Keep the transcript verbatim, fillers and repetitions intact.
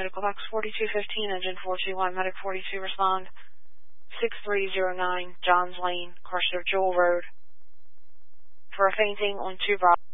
Medical Box forty-two fifteen, engine four two one, Medic forty-two, respond. six three zero nine, Johns Lane, Carcer Jewel Road. For a fainting on two Bravo.